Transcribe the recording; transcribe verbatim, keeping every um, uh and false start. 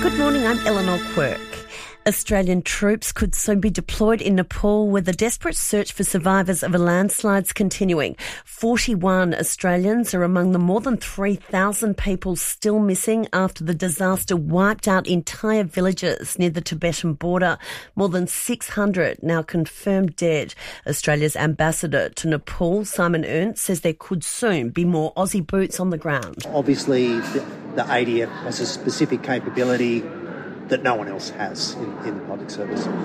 Good morning, I'm Eleanor Quirk. Australian troops could soon be deployed in Nepal with a desperate search for survivors of a landslide's continuing. forty-one Australians are among the more than three thousand people still missing after the disaster wiped out entire villages near the Tibetan border. More than six hundred now confirmed dead. Australia's ambassador to Nepal, Simon Ernst, says there could soon be more Aussie boots on the ground. Obviously, the, the A D F has a specific capability that no one else has in, in the public service.